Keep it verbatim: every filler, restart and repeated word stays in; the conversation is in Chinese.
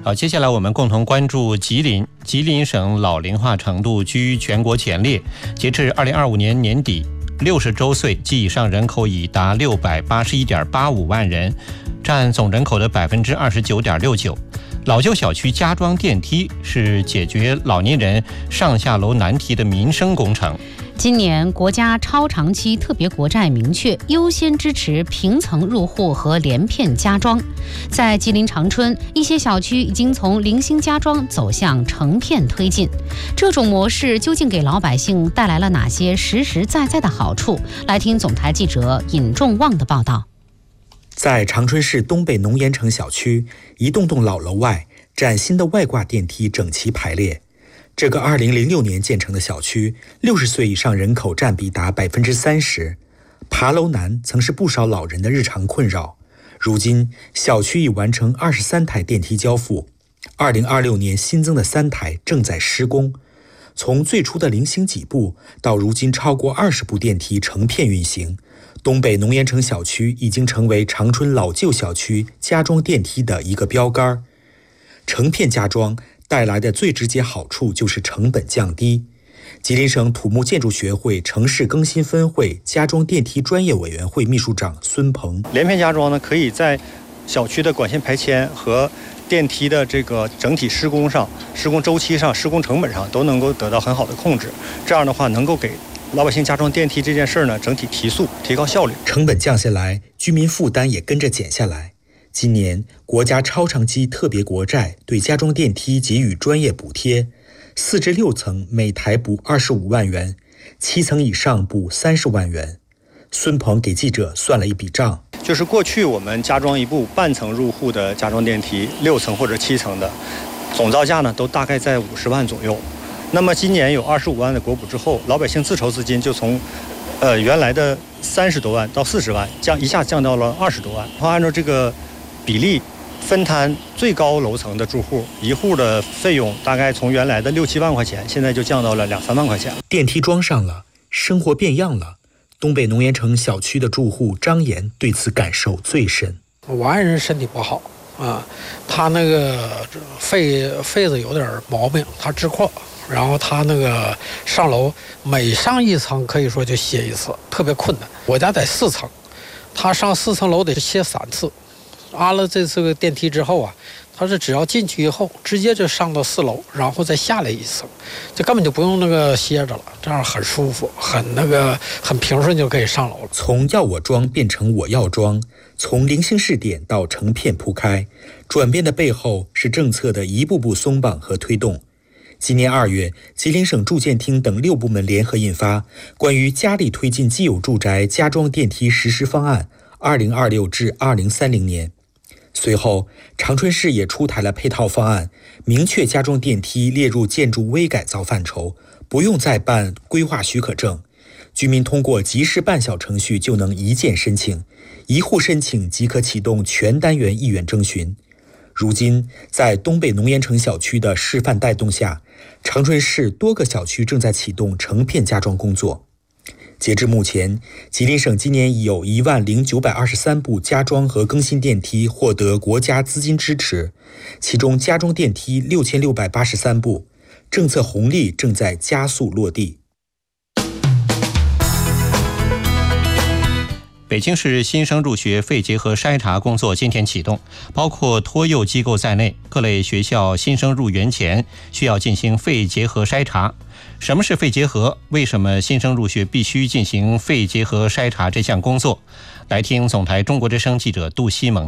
好，接下来我们共同关注吉林。吉林省老龄化程度居全国前列，截至二零二五年年底，六十周岁及以上人口已达六百八十一点八五万人，占总人口的百分之二十九点六九。老旧小区加装电梯是解决老年人上下楼难题的民生工程。 今年国家超长期特别国债明确优先支持平层入户和连片加装。在吉林长春，一些小区已经从零星加装走向成片推进。这种模式究竟给老百姓带来了哪些实实在在的好处？来听总台记者尹仲旺的报道。 在长春市东北农研城小区，一栋栋老楼外，崭新的外挂电梯整齐排列。这个二零零六年建成的小区，六十岁以上人口占比达百分之三十。爬楼难曾是不少老人的日常困扰。如今，小区已完成二十三台电梯交付，二零二六年新增的三台正在施工。从最初的零星几部，到如今超过二十部电梯成片运行，东北农研城小区已经成为长春老旧小区加装电梯的一个标杆。成片加装带来的最直接好处就是成本降低。吉林省土木建筑学会城市更新分会加装电梯专业委员会秘书长孙鹏： 连片加装呢，可以在小区的管线排迁和电梯的这个整体施工上、施工周期上、施工成本上都能够得到很好的控制。这样的话，能够给老百姓加装电梯这件事呢，整体提速、提高效率， 成本降下来，居民负担也跟着减下来。今年国家超长期特别国债对加装电梯给予专业补贴，四至六层每台补二十五万元，七层以上补三十万元。孙鹏给记者算了一笔账， 就是过去我们加装一部半层入户的加装电梯，六层或者七层的，总造价呢都大概在五十万左右。那么今年有二十五万的国补之后，老百姓自筹资金就从呃原来的三十多万到四十万，降一下降到了二十多万。然后按照这个比例分摊，最高楼层的住户一户的费用大概从原来的六七万块钱，现在就降到了两三万块钱。 电梯装上了，生活变样了。东北农研城小区的住户张岩对此感受最深。 我爱人身体不好啊，他那个肺肺子有点毛病，他支扩，然后他那个上楼每上一层可以说就歇一次，特别困难。我家在四层，他上四层楼得歇三次。安了这次个电梯之后啊，他是只要进去以后直接就上到四楼，然后再下来一层，就根本就不用那个歇着了，这样很舒服，很那个很平顺就可以上楼了。 从要我装变成我要装，从零星试点到成片铺开，转变的背后是政策的一步步松绑和推动。今年二月，吉林省住建厅等六部门联合印发《关于加力推进既有住宅加装电梯实施方案（二零二六至二零三零年）》。随后，长春市也出台了配套方案，明确加装电梯列入建筑微改造范畴，不用再办规划许可证，居民通过集市办小程序就能一键申请，一户申请即可启动全单元意愿征询。如今，在东北农研城小区的示范带动下，长春市多个小区正在启动成片加装工作。截至目前，吉林省今年已有一万零九百二十三部加装和更新电梯获得国家资金支持，其中加装电梯六千六百八十三部，政策红利正在加速落地。 北京市新生入学肺结核筛查工作今天启动，包括托幼机构在内，各类学校新生入园前需要进行肺结核筛查。什么是肺结核？为什么新生入学必须进行肺结核筛查这项工作？来听总台中国之声记者杜希萌。